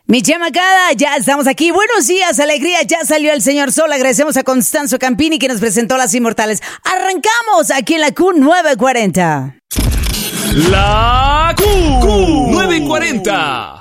Mi chamacada, ya estamos aquí. Buenos días, alegría. Ya salió el señor Sol. Agradecemos a Constanzo Campini que nos presentó Las Inmortales. Arrancamos aquí en la Q940. La Q940.